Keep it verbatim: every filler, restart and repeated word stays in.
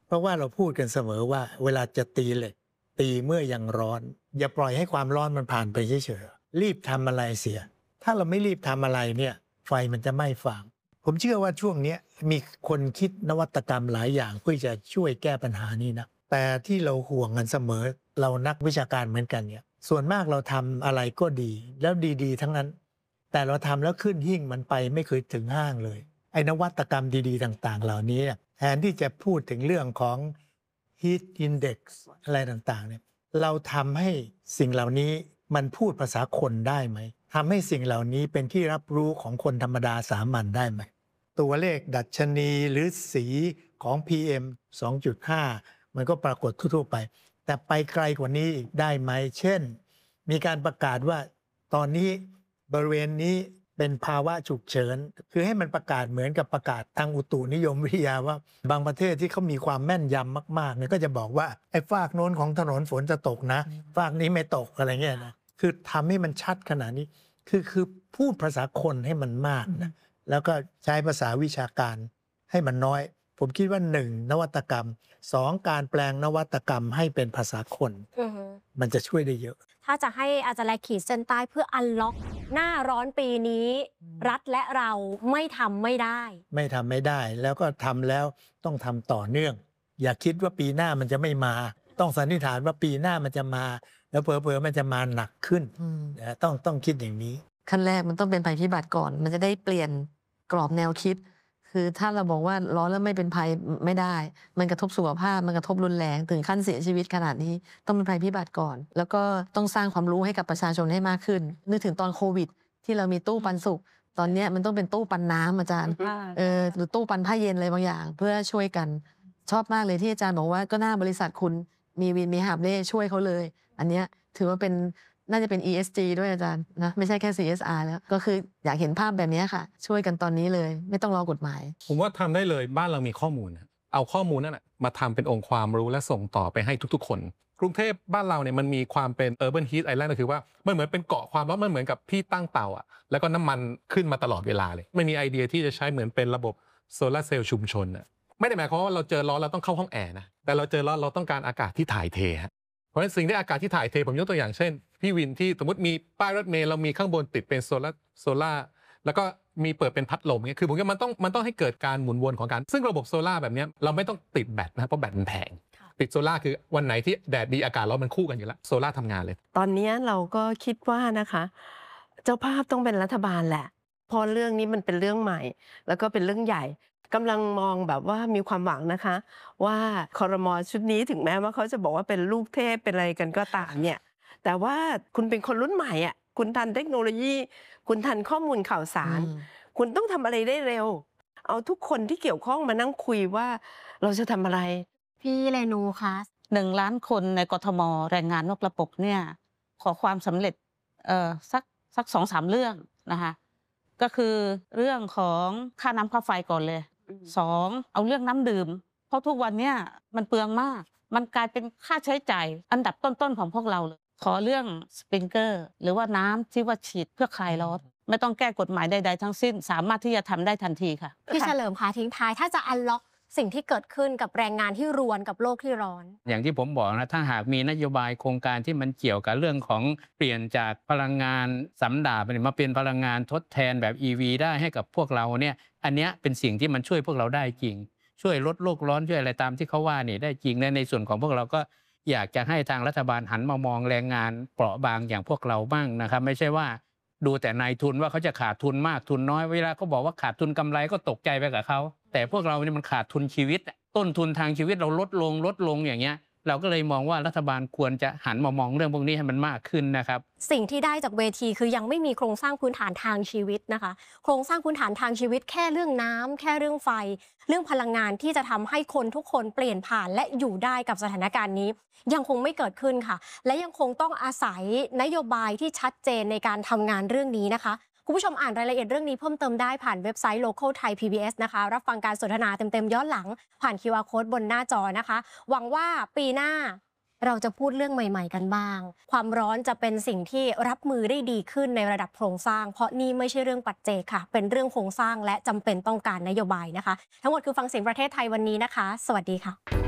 เพราะว่าเราพูดกันเสมอว่าเวลาจะตีเหล็กตีเมื่อยังร้อนอย่าปล่อยให้ความร้อนมันผ่านไปเฉยๆรีบทำอะไรเสียถ้าเราไม่รีบทำอะไรเนี่ยไฟมันจะไหม้ฟางผมเชื่อว่าช่วงนี้มีคนคิดนวัตกรรมหลายอย่างเพื่อจะช่วยแก้ปัญหานี้นะแต่ที่เราห่วงกันเสมอเรานักวิชาการเหมือนกันเนี่ยส่วนมากเราทำอะไรก็ดีแล้วดีๆทั้งนั้นแต่เราทำแล้วขึ้นหิ้งมันไปไม่เคยถึงห้างเลยไอ้นวัตกรรมดีๆต่างๆเหล่านี้แทนที่จะพูดถึงเรื่องของ heat index อะไรต่างๆเนี่ยเราทำให้สิ่งเหล่านี้มันพูดภาษาคนได้ไหมทำให้สิ่งเหล่านี้เป็นที่รับรู้ของคนธรรมดาสามัญได้ไหมตัวเลขดัชนีหรือสีของ พี เอ็ม สองจุดห้า มันก็ปรากฏทั่วๆไปแต่ไปไกลกว่านี้อีกได้ไหมเช่นมีการประกาศว่าตอนนี้บริเวณนี้เป็นภาวะฉุกเฉินคือให้มันประกาศเหมือนกับประกาศทางอุตุนิยมวิทยาว่าบางประเทศที่เขามีความแม่นยำมากๆเนี่ยก็จะบอกว่าไอ้ฟากโน้นของถนนฝนจะตกนะฟากนี้ไม่ตกอะไรเงี้ยนะคือทำให้มันชัดขนาดนี้คือคือพูดภาษาคนให้มันมากนะแล้วก็ใช้ภาษาวิชาการให้มันน้อยผมคิดว่าหนึ่งนวัตกรรมสองการแปลงนวัตกรรมให้เป็นภาษาคนมันจะช่วยได้เยอะถ้าจะให้อาจารย์แลขีดเส้นใต้เพื่ออันล็อกหน้าร้อนปีนี้รัฐและเราไม่ทำไม่ได้ไม่ทำไม่ได้แล้วก็ทำแล้วต้องทำต่อเนื่องอย่าคิดว่าปีหน้ามันจะไม่มาต้องสันนิษฐานว่าปีหน้ามันจะมาแล้วเผลอๆมันจะมาหนักขึ้นต้องต้องคิดอย่างนี้ขั้นแรกมันต้องเป็นภัยพิบัติก่อนมันจะได้เปลี่ยนกรอบแนวคิดคือถ้าเราบอกว่าร้อนแล้วไม่เป็นภัยไม่ได้มันกระทบสุขภาพมันกระทบรุนแรงถึงขั้นเสียชีวิตขนาดนี้ต้องเป็นภัยพิบัติก่อนแล้วก็ต้องสร้างความรู้ให้กับประชาชนให้มากขึ้นนึกถึงตอนโควิดที่เรามีตู้ปันสุกตอนนี้มันต้องเป็นตู้ปันน้ำอาจารย์เออหรือตู้ปันผ้าเย็นอะไรบางอย่างเพื่อช่วยกันชอบมากเลยที่อาจารย์บอกว่าก็หน้าบริษัทคุณมีวินมีฮาบเล่ช่วยเขาเลยอันนี้ถือว่าเป็นน่าจะเป็น อี เอส จี ด้วยอาจารย์นะไม่ใช่แค่ ซี เอส อาร์ แล้วก็คืออยากเห็นภาพแบบนี้ค่ะช่วยกันตอนนี้เลยไม่ต้องรอกฎหมายผมว่าทำได้เลยบ้านเรามีข้อมูลเอาข้อมูลนั่นแหละมาทำเป็นองค์ความรู้และส่งต่อไปให้ทุกๆคนกรุงเทพบ้านเราเนี่ยมันมีความเป็น Urban Heat Island ก็คือว่ามันเหมือนเป็นเกาะความร้อนมันเหมือนกับที่ตั้งเตาอ่ะแล้วก็น้ำมันขึ้นมาตลอดเวลาเลยไม่มีไอเดียที่จะใช้เหมือนเป็นระบบโซลาร์เซลล์ชุมชนอ่ะไม่ได้หมายความว่าเราเจอร้อนเราต้องเข้าห้องแอร์นะแต่เราเจอร้อนเราต้องการอากาศที่ถ่ายเทเพราะฉะนั้นสิ่งที่อากาศที่ถ่ายเทผมยกตัวอย่างเช่นพี่วินที่สมมติมีป้ายรถเมล์เรามีข้างบนติดเป็นโซลาร์โซลาร์แล้วก็มีเปิดเป็นพัดลมเนี่ยคือผมว่ามันต้องมันต้องให้เกิดการหมุนวนของการซึ่งระบบโซลาร์แบบนี้เราไม่ต้องติดแบตนะเพราะแบตมันแพงติดโซลาร์คือวันไหนที่แดดดีอากาศร้อนมันคู่กันอยู่แล้วโซลาร์ทำงานเลยตอนนี้เราก็คิดว่านะคะเจ้าภาพต้องเป็นรัฐบาลแหละพอเรื่องนี้มันเป็นเรื่องใหม่แล้วก็เป็นเรื่องใหญ่กำลังมองแบบว่ามีความหวังนะคะว่าครม.ชุดนี้ถึงแม้ว่าเขาจะบอกว่าเป็นลูกเทพเป็นอะไรกันก็ตามเนี่ยแต่ว่าคุณเป็นคนรุ่นใหม่อ่ะคุณทันเทคโนโลยีคุณทันข้อมูลข่าวสารคุณต้องทำอะไรได้เร็วเอาทุกคนที่เกี่ยวข้องมานั่งคุยว่าเราจะทำอะไรพี่เรนูคะหนึ่งล้านคนในกทมแรงงานนอกระบบเนี่ยขอความสำเร็จเอ่อสักสักสองสามเรื่องนะคะก็คือเรื่องของค่าน้ำค่าไฟก่อนเลยสองเอาเรื่องน้ำดื่มเพราะทุกวันเนี้ยมันเปลืองมากมันกลายเป็นค่าใช้จ่ายอันดับต้นๆของพวกเราเลยขอเรื่องสปริงเกอร์หรือว่าน้ำที่ว่าฉีดเพื่อคลายร้อนไม่ต้องแก้กฎหมายใดๆทั้งสิ้นสามารถที่จะทำได้ทันทีค่ะพี่เฉลิมคะทิ้งท้ายถ้าจะอันล็อกสิ่งที่เกิดขึ้นกับแรงงานที่รวนกับโลกที่ร้อนอย่างที่ผมบอกนะถ้าหากมีนโยบายโครงการที่มันเกี่ยวกับเรื่องของเปลี่ยนจากพลังงานสำดาบมาเป็นพลังงานทดแทนแบบ อี วี ได้ให้กับพวกเราเนี่ยอันนี้เป็นสิ่งที่มันช่วยพวกเราได้จริงช่วยลดโลกร้อนช่วยอะไรตามที่เขาว่านี่ได้จริงและในส่วนของพวกเราก็อยากจะให้ทางรัฐบาลหันมามองแรงงานเปราะบางอย่างพวกเราบ้างนะครับไม่ใช่ว่าดูแต่นายทุนว่าเขาจะขาดทุนมากทุนน้อยเวลาเขาบอกว่าขาดทุนกำไรก็ตกใจไปกับเขาแต่พวกเรานี่มันขาดทุนชีวิตต้นทุนทางชีวิตเราลดลงลดลงอย่างเงี้ยเราก็เลยมองว่ารัฐบาลควรจะหันมามองเรื่องพวกนี้ให้มันมากขึ้นนะครับสิ่งที่ได้จากเวทีคือยังไม่มีโครงสร้างพื้นฐานทางชีวิตนะคะโครงสร้างพื้นฐานทางชีวิตแค่เรื่องน้ำแค่เรื่องไฟเรื่องพลังงานที่จะทำให้คนทุกคนเปลี่ยนผ่านและอยู่ได้กับสถานการณ์นี้ยังคงไม่เกิดขึ้นค่ะและยังคงต้องอาศัยนโยบายที่ชัดเจนในการทำงานเรื่องนี้นะคะคุณผู้ชมอ่านรายละเอียดเรื่องนี้เพิ่มเติมได้ผ่านเว็บไซต์ Local Thai พี บี เอส นะคะรับฟังการสนทนาเต็มๆย้อนหลังผ่าน คิว อาร์ Code บนหน้าจอนะคะหวังว่าปีหน้าเราจะพูดเรื่องใหม่ๆกันบ้างความร้อนจะเป็นสิ่งที่รับมือได้ดีขึ้นในระดับโครงสร้างเพราะนี่ไม่ใช่เรื่องปัจเจกค่ะเป็นเรื่องโครงสร้างและจำเป็นต้องการนโยบายนะคะทั้งหมดคือฟังเสียงประเทศไทยวันนี้นะคะสวัสดีค่ะ